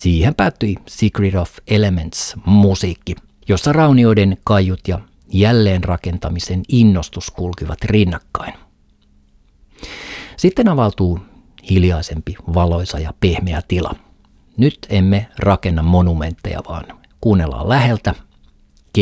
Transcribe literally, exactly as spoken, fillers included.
Siihen päättyi Secret of Elements -musiikki, jossa raunioiden kaiut ja jälleenrakentamisen innostus kulkivat rinnakkain. Sitten avautuu hiljaisempi, valoisa ja pehmeä tila. Nyt emme rakenna monumentteja, vaan kuunnellaan läheltä